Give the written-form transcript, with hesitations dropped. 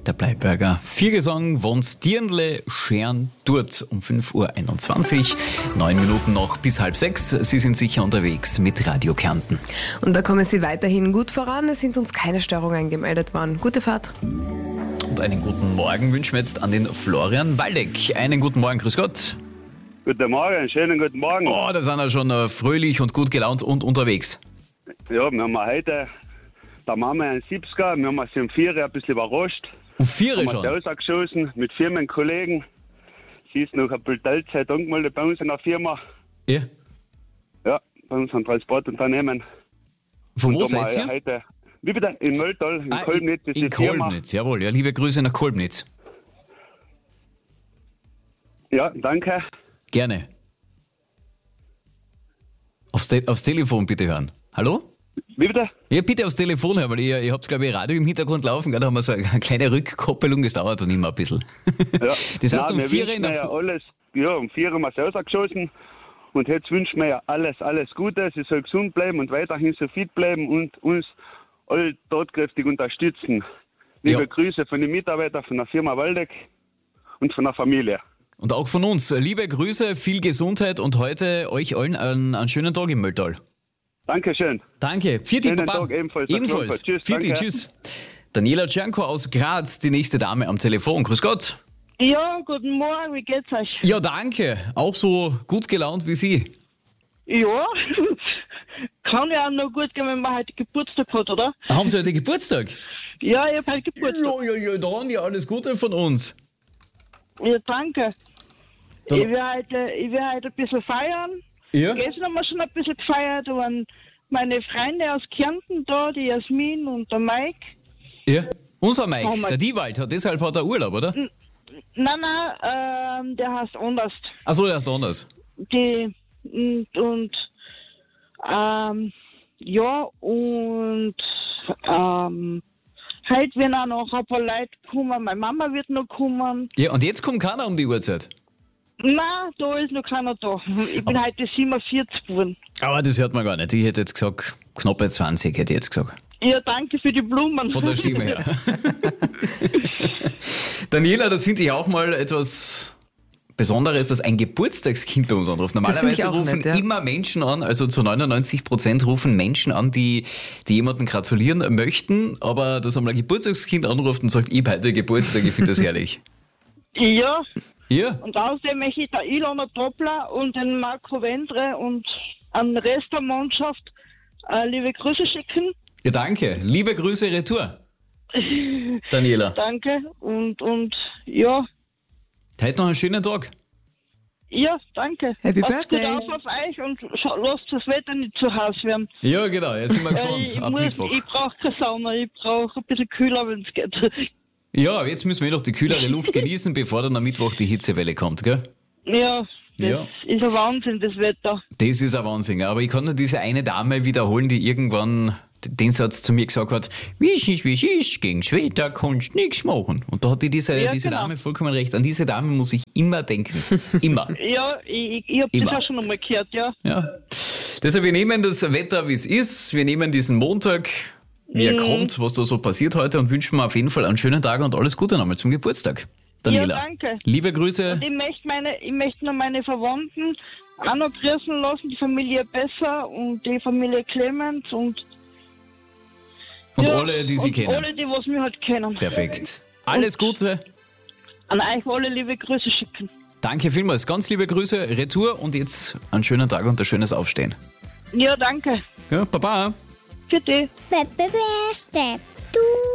der Bleiberger. Viergesang, wons Dirndle, Scheren, dort um 5.21 Uhr. 9 Minuten noch bis 5:30. Sie sind sicher unterwegs mit Radio Kärnten. Und da kommen Sie weiterhin gut voran. Es sind uns keine Störungen gemeldet worden. Gute Fahrt. Und einen guten Morgen wünschen wir jetzt an den Florian Waldeck. Einen guten Morgen, grüß Gott. Guten Morgen, schönen guten Morgen. Oh, da sind wir schon fröhlich und gut gelaunt und unterwegs. Ja, wir haben heute, da machen wir einen 70er, wir haben uns um 4 Uhr ein bisschen überrascht. Um 4 Uhr Haben schon? wir rausgeschossen mit Firmenkollegen. Sie ist noch ein bisschen Teilzeit angemeldet bei uns in der Firma. Ja. Ja, bei uns ein Transportunternehmen. Von wo Und da haben seid wir ihr? heute, wie bitte? In Mölltal, in Kolbnitz ist in die Firma. Kolbnitz, jawohl. Ja, liebe Grüße nach Kolbnitz. Ja, danke. Gerne. Aufs Telefon bitte hören. Hallo? Wie bitte? Ja, bitte aufs Telefon hören, weil ihr habt, glaube ich, Radio im Hintergrund laufen. Gell? Da haben wir so eine kleine Rückkoppelung, das dauert dann immer ein bisschen. Ja. Das heißt, Nein, um wir 4 Uhr in wünschen ja alles, ja, um 4 Uhr haben wir es rausgeschossen. Und jetzt wünschen wir ja alles Gute. Sie soll gesund bleiben und weiterhin so fit bleiben und uns alle tatkräftig unterstützen. Liebe Ja. Grüße von den Mitarbeitern von der Firma Waldeck und von der Familie. Und auch von uns. Liebe Grüße, viel Gesundheit und heute euch allen einen schönen Tag im Mölltal. Dankeschön. Danke. Vierte Schönen Papa. Tag ebenfalls. Ebenfalls. Tschüss, Vierte, danke. tschüss. Daniela Czernko aus Graz, die nächste Dame am Telefon. Grüß Gott. Ja, guten Morgen, wie geht's euch? Ja, danke. Auch so gut gelaunt wie Sie. Ja, kann ja auch noch gut gehen, wenn man heute Geburtstag hat, oder? Haben Sie heute Geburtstag? Ja, ich hab heute Geburtstag. Ja, dann ja alles Gute von uns. Ja, danke. Dann- Ich will heute ein bisschen feiern. Ja? Gestern haben wir schon ein bisschen gefeiert, da waren meine Freunde aus Kärnten da, die Jasmin und der Mike. Ja. Unser Oh Mike, mein- der Diewald, deshalb hat er Urlaub, oder? Nein, der heißt anders. Achso, der ist anders. Heute werden auch noch ein paar Leute kommen, meine Mama wird noch kommen. Ja, und jetzt kommt keiner um die Uhrzeit. Nein, da ist noch keiner da. Ich bin heute 47 geworden. Aber das hört man gar nicht. Ich hätte jetzt gesagt, knappe 20 hätte ich jetzt gesagt. Ja, danke für die Blumen. Von der Stimme her. Daniela, das finde ich auch mal etwas Besonderes, dass ein Geburtstagskind bei uns anruft. finde ich Normalerweise auch rufen nett, ja. immer Menschen an, also zu 99% rufen Menschen an, die jemanden gratulieren möchten, aber dass einmal ein Geburtstagskind anruft und sagt, ich habe heute Geburtstag, ich finde das herrlich. Ja, Ja, und außerdem möchte ich der Ilona Doppler und den Marco Wendre und an den Rest der Mannschaft liebe Grüße schicken. ja danke. Liebe Grüße retour. Daniela, Danke und ja, heute noch einen schönen Tag. ja, danke. Happy Passt Birthday. gut auf euch und lasst das Wetter nicht zu heiß werden. Ja, genau, jetzt sind wir Weil gespannt. Ab Mittwoch. ich brauche keine Sauna, ich brauche ein bisschen kühler, wenn es geht. Ja, jetzt müssen wir noch die kühlere Luft genießen, bevor dann am Mittwoch die Hitzewelle kommt, gell? Ja, das Ja. ist ein Wahnsinn, das Wetter. Das ist ein Wahnsinn, aber ich kann nur diese eine Dame wiederholen, die irgendwann den Satz zu mir gesagt hat, wie es ist, gegen Schwetter kannst du nichts machen. Und da hat diese genau. Dame vollkommen recht. An diese Dame muss ich immer denken. Immer. Ja, ich habe Immer. das auch schon einmal gehört, ja. Ja. Deshalb, wir nehmen das Wetter, wie es ist. Wir nehmen diesen Montag, wie er kommt, was da so passiert heute und wünschen mir auf jeden Fall einen schönen Tag und alles Gute nochmal zum Geburtstag. Daniela. Ja, danke. Liebe Grüße. Ich möchte noch meine Verwandten auch noch grüßen lassen, die Familie Besser und die Familie Clemens und Alle, die Sie und kennen. alle, die was mich halt kennen. Perfekt. Alles Gute. An euch alle liebe Grüße schicken. Danke vielmals. Ganz liebe Grüße, Retour und jetzt einen schönen Tag und ein schönes Aufstehen. Ja, danke. Ja, Baba. Für dich. Happy birthday to